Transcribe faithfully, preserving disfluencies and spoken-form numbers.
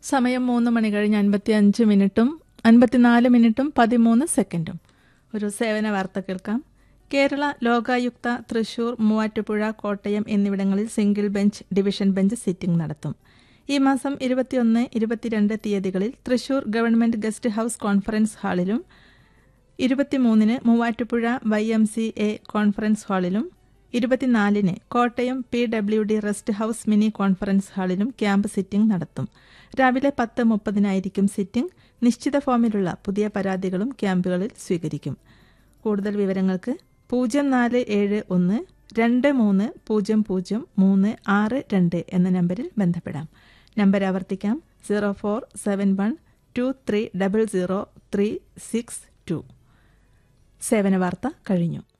സമയം മൂന്ന് മണി കഴിഞ്ഞ് അൻപത്തി അഞ്ച് മിനിറ്റും അൻപത്തിനാല് മിനിറ്റും പതിമൂന്ന് സെക്കൻഡും. ഒരു സേവന വാർത്ത കേൾക്കാം. കേരള ലോകായുക്ത തൃശൂർ, മൂവാറ്റുപുഴ, കോട്ടയം എന്നിവിടങ്ങളിൽ single bench, division bench sitting നടത്തും. ഈ മാസം ഇരുപത്തിയൊന്ന് ഇരുപത്തിരണ്ട് തീയതികളിൽ Thrissur government guest house conference ഹാളിലും ഇരുപത്തിമൂന്നിന് Muvattupuzha Y M C A conference ഹാളിലും ഇരുപത്തിനാലിന് Kottayam P W D rest house mini conference ഹാളിലും camp sitting നടത്തും. രാവിലെ പത്ത് മുപ്പതിനായിരിക്കും സിറ്റിംഗ്. നിശ്ചിത ഫോമിലുള്ള പുതിയ പരാതികളും ക്യാമ്പുകളിൽ സ്വീകരിക്കും. കൂടുതൽ വിവരങ്ങൾക്ക് പൂജ്യം നാല് ഏഴ് ഒന്ന് രണ്ട് മൂന്ന് പൂജ്യം പൂജ്യം മൂന്ന് ആറ് രണ്ട് എന്ന നമ്പറിൽ ബന്ധപ്പെടാം. നമ്പർ ആവർത്തിക്കാം: zero four seven one two three double zero three six to. സേവന വാർത്ത കഴിഞ്ഞു.